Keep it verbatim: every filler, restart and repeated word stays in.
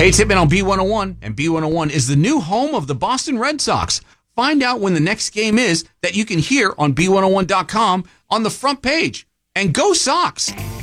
Hey, it's Hitman on B one oh one, and B one oh one is the new home of the Boston Red Sox. Find out when the next game is that you can hear on B one oh one dot com on the front page. And go Sox!